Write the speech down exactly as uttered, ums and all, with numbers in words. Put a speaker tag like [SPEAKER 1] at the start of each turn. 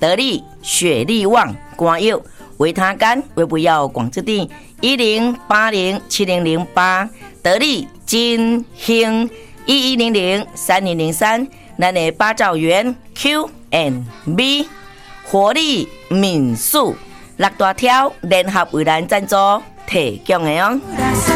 [SPEAKER 1] 得力、血力旺、肝药、维他肝、维不要广之地一零八零七零零八，得力金兴一一零零三零零三，咱的八兆元 Q and B 活力民宿六大条联合为咱赞助提供的哦。